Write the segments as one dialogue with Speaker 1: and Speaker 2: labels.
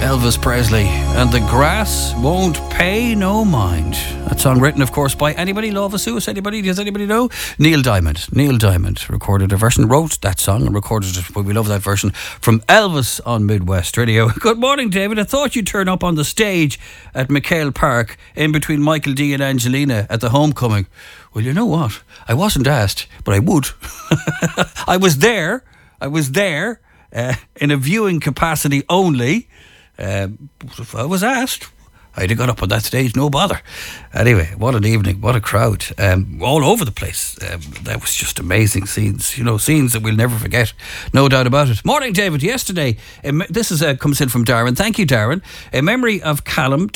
Speaker 1: Elvis Presley and The Grass Won't Pay No Mind. That song written, of course, by anybody? Love of Suicide? Anybody? Does anybody know? Neil Diamond. Neil Diamond recorded a version, wrote that song and recorded it, but we love that version from Elvis on Midwest Radio. Good morning, David. I thought you'd turn up on the stage at McHale Park in between Michael D and Angelina at the homecoming. Well, you know what? I wasn't asked, but I would. I was there in a viewing capacity only. If I was asked, I'd have got up on that stage, no bother. Anyway, what an evening, what a crowd, all over the place. That was just amazing scenes, scenes that we'll never forget, no doubt about it. Morning, David. Yesterday, this comes in from Darren. Thank you, Darren. In memory of Callum,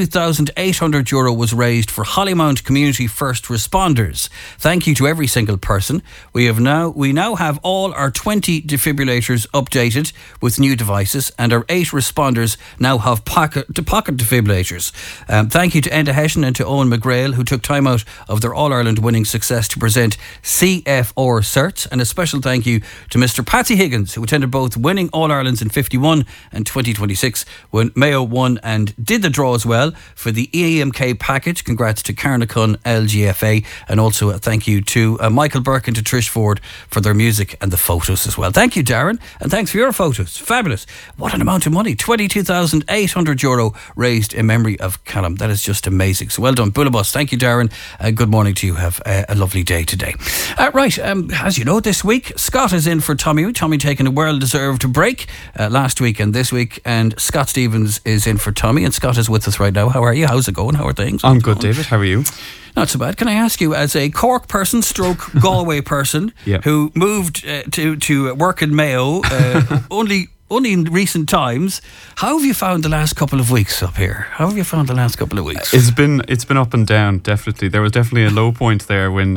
Speaker 1: €22,800 was raised for Hollymount Community First Responders. Thank you to every single person. We now have all our 20 defibrillators updated with new devices, and our 8 responders now have pocket defibrillators. Thank you to Enda Hession and to Owen McGrail, who took time out of their All-Ireland winning success to present CFR certs, and a special thank you to Mr. Patsy Higgins, who attended both winning All-Irelands in 51 and 2026 when Mayo won and did the draw as well for the EMK package. Congrats to Carnacon LGFA, and also a thank you to Michael Burke and to Trish Ford for their music and the photos as well. Thank you, Darren, and thanks for your photos. Fabulous. What an amount of money. €22,800 raised in memory of Callum. That is just amazing. So well done, Bullabus. Thank you, Darren. Good morning to you. Have a lovely day today. Right, as you know, this week Scott is in for Tommy. Tommy taking a well-deserved break last week and this week, and Scott Stevens is in for Tommy, and Scott is with us right now. How are you? How's it going? How are things?
Speaker 2: I'm good, David. How are you?
Speaker 1: Not so bad. Can I ask you, as a Cork person stroke Galway person who moved to work in Mayo only in recent times, how have you found the last couple of weeks up here? How have you found the last couple of weeks?
Speaker 2: It's been up and down, definitely. There was definitely a low point there when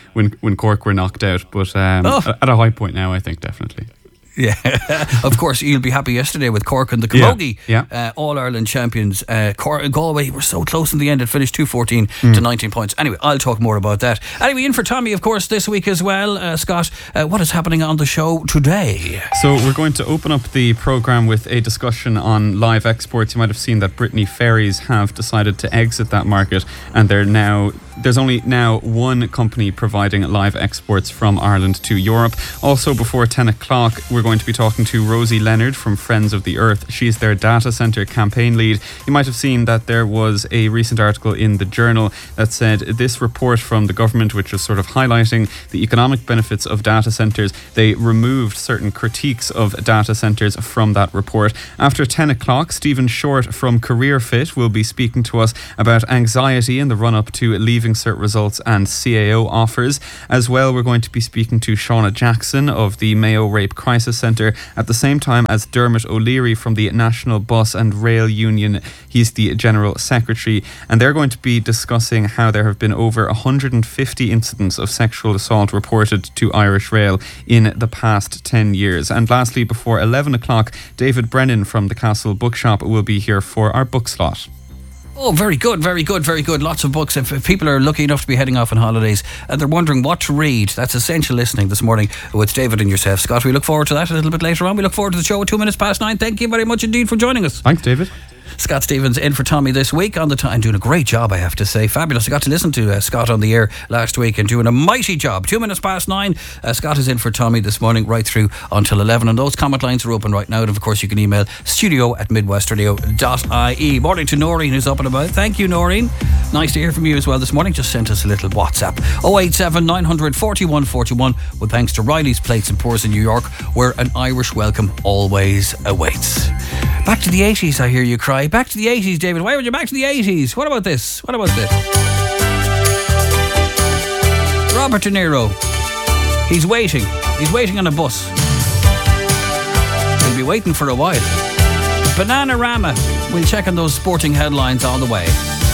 Speaker 2: Cork were knocked out, but at a high point now, I think, definitely.
Speaker 1: Yeah, of course, you'll be happy yesterday with Cork and the Camogie All-Ireland champions. Galway were so close in the end. It finished 214 to 19 points. Anyway, I'll talk more about that. Anyway, in for Tommy, of course, this week as well. Scott, what is happening on the show today?
Speaker 2: So we're going to open up the programme with a discussion on live exports. You might have seen that Brittany Ferries have decided to exit that market, and there's only now one company providing live exports from Ireland to Europe. Also, before 10 o'clock, we're going to be talking to Rosie Leonard from Friends of the Earth. She's their data centre campaign lead. You might have seen that there was a recent article in the Journal that said this report from the government, which was sort of highlighting the economic benefits of data centres, they removed certain critiques of data centres from that report. After 10 o'clock, Stephen Short from Career Fit will be speaking to us about anxiety in the run-up to Leaving Cert results and CAO offers. As well, we're going to be speaking to Shauna Jackson of the Mayo Rape Crisis Centre at the same time as Dermot O'Leary from the National Bus and Rail Union. He's the General Secretary, and they're going to be discussing how there have been over 150 incidents of sexual assault reported to Irish Rail in the past 10 years. And lastly, before 11 o'clock, David Brennan from the Castle Bookshop will be here for our book slot.
Speaker 1: Oh, very good, very good, very good. Lots of books. If people are lucky enough to be heading off on holidays and they're wondering what to read, that's essential listening this morning with David and yourself. Scott, we look forward to that a little bit later on. We look forward to the show at 9:02. Thank you very much indeed for joining us.
Speaker 2: Thanks, David.
Speaker 1: Scott Stevens in for Tommy this week on the time, doing a great job, I have to say. Fabulous. I got to listen to Scott on the air last week and doing a mighty job. 9:02. Scott is in for Tommy this morning right through until 11, and those comment lines are open right now, and of course you can email studio@midwestradio.ie. Morning to Noreen, who's up and about. Thank you, Noreen. Nice to hear from you as well this morning. Just sent us a little WhatsApp. 087 900 41 41 with thanks to Riley's Plates and Pours in New York, where an Irish welcome always awaits. Back to the 80s, I hear you cry. Back to the 80s, David. Why would you back to the 80s? What about this? Robert De Niro. He's waiting on a bus. He'll be waiting for a while. Bananarama. We'll check on those sporting headlines on the way.